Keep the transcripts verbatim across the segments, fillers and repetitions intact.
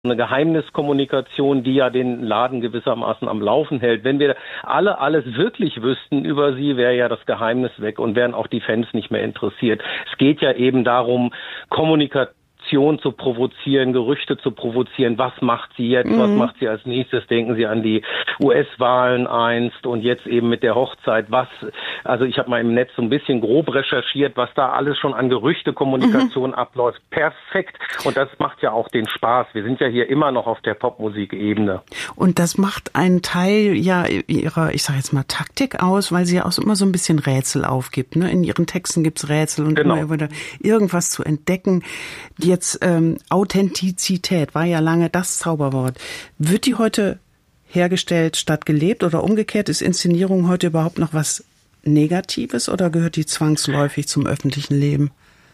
eine Geheimniskommunikation, die ja den Laden gewissermaßen am Laufen hält. Wenn wir alle alles wirklich wüssten über sie, wäre ja das Geheimnis weg und wären auch die Fans nicht mehr interessiert. Es geht ja eben darum, Kommunikation zu provozieren, Gerüchte zu provozieren. Was macht sie jetzt? Mhm. Was macht sie als nächstes? Denken Sie an die U S-Wahlen einst und jetzt eben mit der Hochzeit. Was? Also ich habe mal im Netz so ein bisschen grob recherchiert, was da alles schon an Gerüchtekommunikation mhm. abläuft. Perfekt. Und das macht ja auch den Spaß. Wir sind ja hier immer noch auf der Popmusikebene. Und das macht einen Teil ja ihrer, ich sage jetzt mal, Taktik aus, weil sie ja auch immer so ein bisschen Rätsel aufgibt. Ne? In ihren Texten gibt's Rätsel und genau. immer wieder irgendwas zu entdecken. Jetzt ähm, Authentizität war ja lange das Zauberwort. Wird die heute hergestellt statt gelebt oder umgekehrt? Ist Inszenierung heute überhaupt noch was Negatives oder gehört die zwangsläufig zum öffentlichen Leben?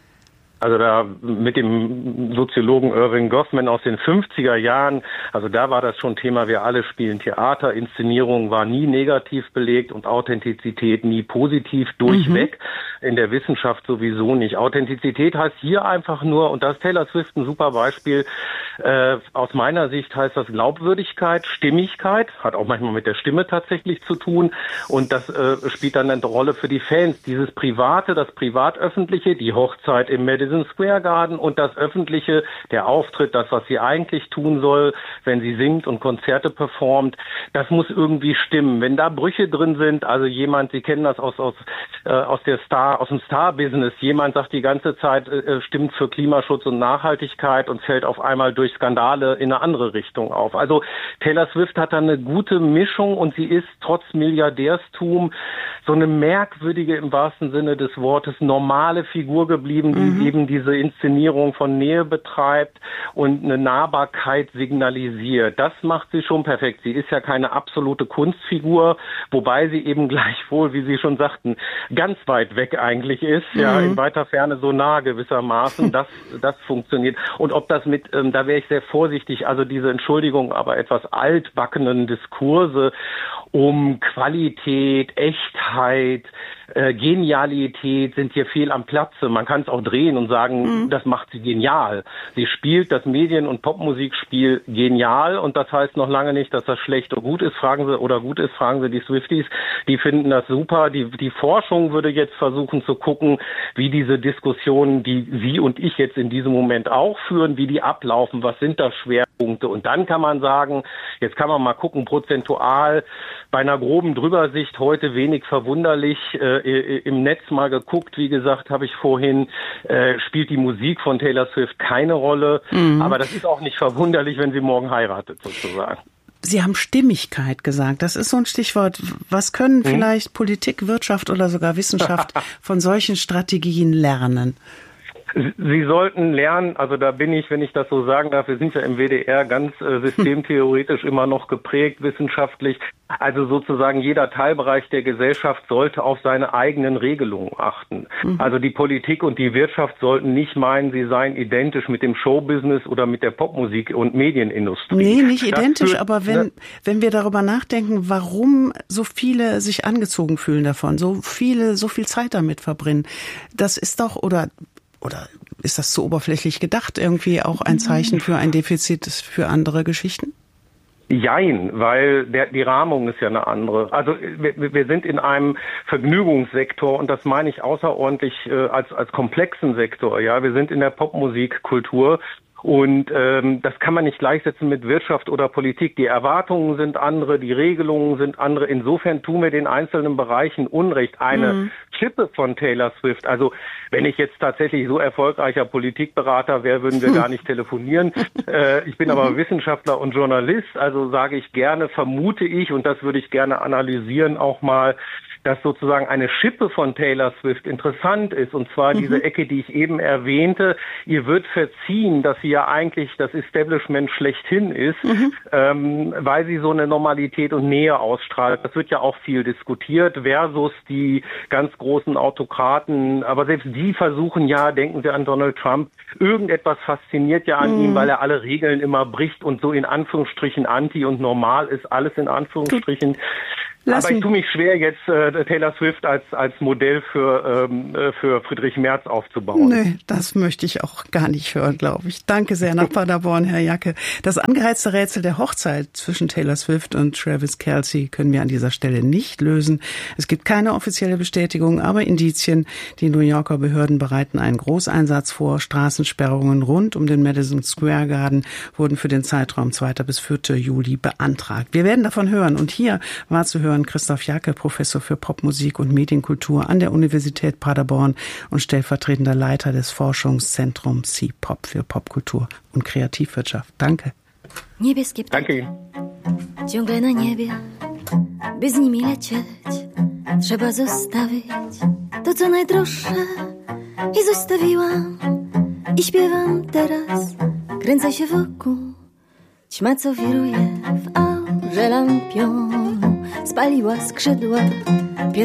Also da mit dem Soziologen Irving Goffman aus den fünfziger Jahren, also da war das schon Thema, wir alle spielen Theater, Inszenierung war nie negativ belegt und Authentizität nie positiv durchweg, mhm. in der Wissenschaft sowieso nicht. Authentizität heißt hier einfach nur, und da ist Taylor Swift ein super Beispiel, äh, aus meiner Sicht heißt das Glaubwürdigkeit, Stimmigkeit, hat auch manchmal mit der Stimme tatsächlich zu tun und das äh, spielt dann eine Rolle für die Fans. Dieses Private, das Privatöffentliche, die Hochzeit im Madison Square Garden und das Öffentliche, der Auftritt, das, was sie eigentlich tun soll, wenn sie singt und Konzerte performt, das muss irgendwie stimmen. Wenn da Brüche drin sind, also jemand, Sie kennen das aus aus äh, aus der Star, aus dem Star-Business, jemand sagt die ganze Zeit, äh, stimmt für Klimaschutz und Nachhaltigkeit und fällt auf einmal durch Skandale in eine andere Richtung auf. Also Taylor Swift hat da eine gute Mischung und sie ist trotz Milliardärstum so eine merkwürdige, im wahrsten Sinne des Wortes, normale Figur geblieben, die mhm. eben diese Inszenierung von Nähe betreibt und eine Nahbarkeit signalisiert. Das macht sie schon perfekt. Sie ist ja keine absolute Kunstfigur, wobei sie eben gleichwohl, wie Sie schon sagten, ganz weit weg eigentlich ist, mhm. ja, in weiter Ferne so nah gewissermaßen. Das, das funktioniert. Und ob das mit, ähm, da wäre ich sehr vorsichtig, also diese Entschuldigung, aber etwas altbackenen Diskurse um Qualität, Echtheit, äh, Genialität sind hier fehl am Platze. Man kann es auch drehen und sagen, mhm. das macht sie genial. Sie spielt das Medien- und Popmusikspiel genial und das heißt noch lange nicht, dass das schlecht oder gut ist. Fragen Sie oder gut ist, fragen Sie die Swifties. Die finden das super. Die, die Forschung würde jetzt versuchen zu gucken, wie diese Diskussionen, die Sie und ich jetzt in diesem Moment auch führen, wie die ablaufen. Was sind da Schwerpunkte? Und dann kann man sagen, jetzt kann man mal gucken, prozentual bei einer groben Drübersicht heute wenig verwunderlich, äh, im Netz mal geguckt, wie gesagt, habe ich vorhin, äh, spielt die Musik von Taylor Swift keine Rolle, mhm. aber das ist auch nicht verwunderlich, wenn sie morgen heiratet sozusagen. Sie haben Stimmigkeit gesagt, das ist so ein Stichwort. Was können hm? vielleicht Politik, Wirtschaft oder sogar Wissenschaft von solchen Strategien lernen? Sie sollten lernen, also da bin ich, wenn ich das so sagen darf, wir sind ja im W D R ganz äh, systemtheoretisch immer noch geprägt, wissenschaftlich. Also sozusagen jeder Teilbereich der Gesellschaft sollte auf seine eigenen Regelungen achten. Mhm. Also die Politik und die Wirtschaft sollten nicht meinen, sie seien identisch mit dem Showbusiness oder mit der Popmusik- und Medienindustrie. Nee, nicht identisch, das, aber wenn, ne? wenn wir darüber nachdenken, warum so viele sich angezogen fühlen davon, so viele, so viel Zeit damit verbringen, das ist doch, oder Oder ist das zu oberflächlich gedacht, irgendwie auch ein Zeichen für ein Defizit für andere Geschichten? Jein, weil der, die Rahmung ist ja eine andere. Also wir, wir sind in einem Vergnügungssektor und das meine ich außerordentlich äh, als als komplexen Sektor. Ja, wir sind in der Popmusikkultur. Und ähm, das kann man nicht gleichsetzen mit Wirtschaft oder Politik. Die Erwartungen sind andere, die Regelungen sind andere. Insofern tun wir den einzelnen Bereichen Unrecht. Eine mhm. Schippe von Taylor Swift. Also wenn ich jetzt tatsächlich so erfolgreicher Politikberater wäre, würden wir gar nicht telefonieren. Äh, ich bin aber Wissenschaftler und Journalist. Also sage ich gerne, vermute ich, und das würde ich gerne analysieren auch mal, dass sozusagen eine Schippe von Taylor Swift interessant ist, und zwar mhm. diese Ecke, die ich eben erwähnte. Ihr wird verziehen, dass sie ja eigentlich das Establishment schlechthin ist, mhm. ähm, weil sie so eine Normalität und Nähe ausstrahlt. Das wird ja auch viel diskutiert, versus die ganz großen Autokraten. Aber selbst die versuchen ja, denken Sie an Donald Trump, irgendetwas fasziniert ja an mhm. ihm, weil er alle Regeln immer bricht und so in Anführungsstrichen anti und normal ist, alles in Anführungsstrichen. Lass Aber ich tue mich schwer, jetzt äh, Taylor Swift als als Modell für ähm, für Friedrich Merz aufzubauen. Nee, das möchte ich auch gar nicht hören, glaube ich. Danke sehr nach Paderborn, Herr Jacke. Das angeheizte Rätsel der Hochzeit zwischen Taylor Swift und Travis Kelce können wir an dieser Stelle nicht lösen. Es gibt keine offizielle Bestätigung, aber Indizien. Die New Yorker Behörden bereiten einen Großeinsatz vor. Straßensperrungen rund um den Madison Square Garden wurden für den Zeitraum zweiter bis vierter Juli beantragt. Wir werden davon hören. Und hier war zu hören Christoph Jacke, Professor für Popmusik und Medienkultur an der Universität Paderborn und stellvertretender Leiter des Forschungszentrums C P O P für Popkultur und Kreativwirtschaft. Danke. Danke Ihnen. Ciągle na niebie, by z nimi lecieć, trzeba zostawić to, co najdroższe. I zostawiłam, i śpiewam teraz, kręcę się wokół. Ćma, co wiruje w aurze lampionu, spaliła skrzydła.